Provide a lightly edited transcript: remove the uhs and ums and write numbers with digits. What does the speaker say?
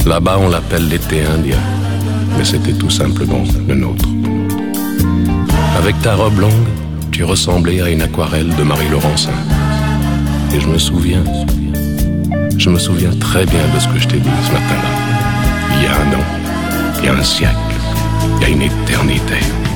Là-bas, on l'appelle l'été indien, mais c'était tout simplement le nôtre. Avec ta robe longue, tu ressemblais à une aquarelle de Marie Laurencin. Et je me souviens très bien de ce que je t'ai dit ce matin-là. Il y a un an, il y a un siècle, il y a une éternité.